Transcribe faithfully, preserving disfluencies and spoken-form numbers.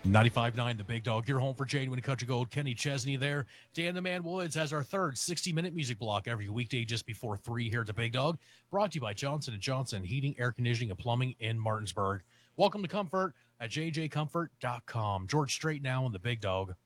ninety-five point nine The Big Dog. You're home for Genuine Country Gold. Kenny Chesney there. Dan the Man Woods has our third sixty-minute music block every weekday just before three here at the Big Dog. Brought to you by Johnson and Johnson Heating, Air Conditioning, and Plumbing in Martinsburg. Welcome to Comfort at j j comfort dot com. George Strait now in the Big Dog.